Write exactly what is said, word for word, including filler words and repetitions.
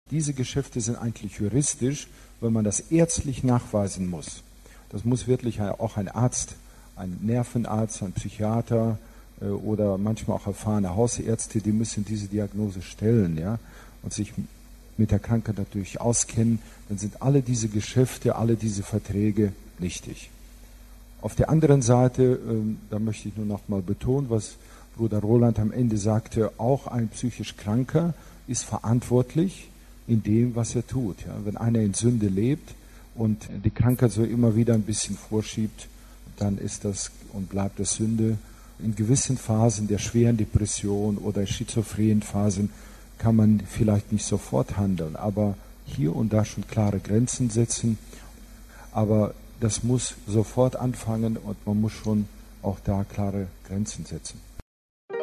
Diese Geschäfte sind eigentlich juristisch, wenn man das ärztlich nachweisen muss. Das muss wirklich auch ein Arzt, ein Nervenarzt, ein Psychiater äh, oder manchmal auch erfahrene Hausärzte, die müssen diese Diagnose stellen, ja, und sich mit der Krankheit natürlich auskennen. Dann sind alle diese Geschäfte, alle diese Verträge nichtig. Auf der anderen Seite, äh, da möchte ich nur noch mal betonen, was Bruder Roland am Ende sagte, auch ein psychisch Kranker ist verantwortlich in dem, was er tut. Ja. Wenn einer in Sünde lebt und die Krankheit so immer wieder ein bisschen vorschiebt, dann ist das und bleibt das Sünde. In gewissen Phasen der schweren Depression oder schizophrenen Phasen kann man vielleicht nicht sofort handeln, aber hier und da schon klare Grenzen setzen. Aber das muss sofort anfangen und man muss schon auch da klare Grenzen setzen.